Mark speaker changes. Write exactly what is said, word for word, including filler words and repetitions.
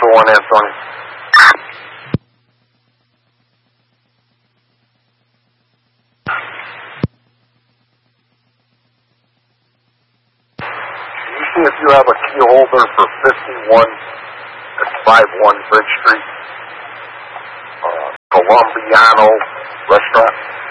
Speaker 1: for one, Anthony. Can you see if you have a key holder for fifty-one and fifty-one Bridge Street? Uh, Colombiano Restaurant.